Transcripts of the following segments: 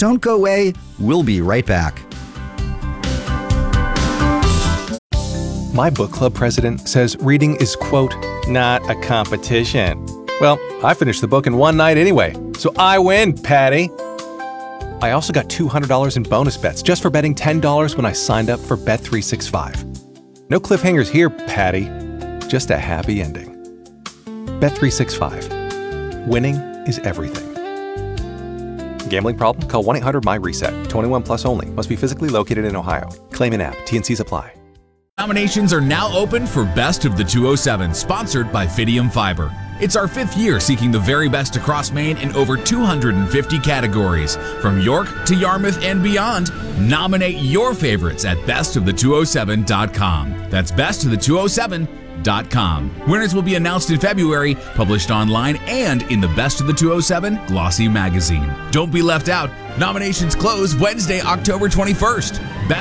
Don't go away. We'll be right back. My book club president says reading is, quote, not a competition. Well, I finished the book in one night anyway, so I win, Patty. I also got $200 in bonus bets just for betting $10 when I signed up for Bet365. No cliffhangers here, Patty. Just a happy ending. Bet365. Winning is everything. Gambling problem? Call 1-800-MY-RESET. 21 plus only. Must be physically located in Ohio. Claim in app. T&Cs apply. Nominations are now open for Best of the 207, sponsored by Fidium Fiber. It's our 5th year seeking the very best across Maine in over 250 categories. From York to Yarmouth and beyond, nominate your favorites at bestofthe207.com. That's bestofthe207.com. Winners will be announced in February, published online and in the Best of the 207 Glossy magazine. Don't be left out. Nominations close Wednesday, October 21st.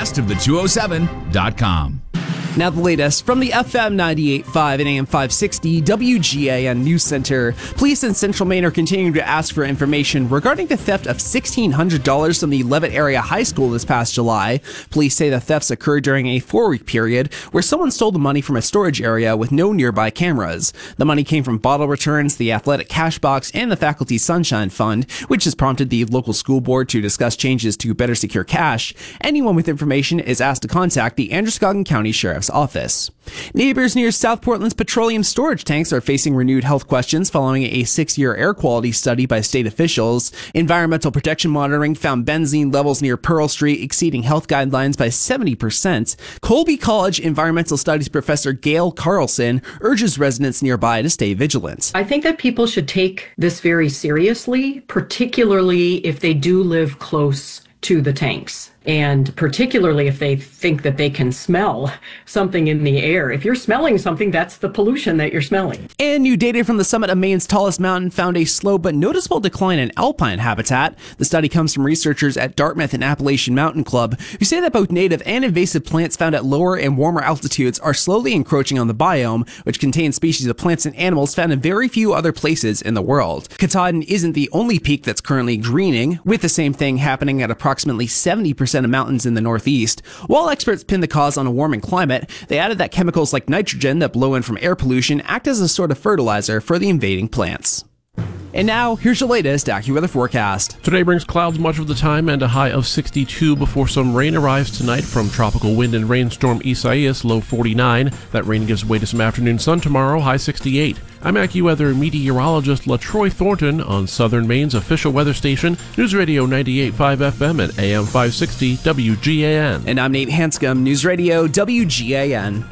Bestofthe207.com. Now the latest from the FM 98.5 and AM 560 WGAN News Center. Police in Central Maine are continuing to ask for information regarding the theft of $1,600 from the Levitt Area High School this past July. Police say the thefts occurred during a 4-week period where someone stole the money from a storage area with no nearby cameras. The money came from bottle returns, the athletic cash box, and the Faculty Sunshine Fund, which has prompted the local school board to discuss changes to better secure cash. Anyone with information is asked to contact the Androscoggin County Sheriff's Office. Neighbors near South Portland's petroleum storage tanks are facing renewed health questions following a 6-year air quality study by state officials. Environmental protection monitoring found benzene levels near Pearl Street exceeding health guidelines by 70%. Colby College environmental studies professor Gail Carlson urges residents nearby to stay vigilant. I think that people should take this very seriously, particularly if they do live close to the tanks. And particularly if they think that they can smell something in the air. If you're smelling something, that's the pollution that you're smelling. And new data from the summit of Maine's tallest mountain found a slow but noticeable decline in alpine habitat. The study comes from researchers at Dartmouth and Appalachian Mountain Club, who say that both native and invasive plants found at lower and warmer altitudes are slowly encroaching on the biome, which contains species of plants and animals found in very few other places in the world. Katahdin isn't the only peak that's currently greening, with the same thing happening at approximately 70% of mountains in the northeast. While experts pin the cause on a warming climate, they added that chemicals like nitrogen that blow in from air pollution act as a sort of fertilizer for the invading plants. And now, here's your latest AccuWeather forecast. Today brings clouds much of the time and a high of 62 before some rain arrives tonight from tropical wind and rainstorm Isaias, low 49. That rain gives way to some afternoon sun tomorrow, high 68. I'm AccuWeather meteorologist LaTroy Thornton on Southern Maine's official weather station, News Radio 98.5 FM and AM 560 WGAN. And I'm Nate Hanscom, News Radio WGAN.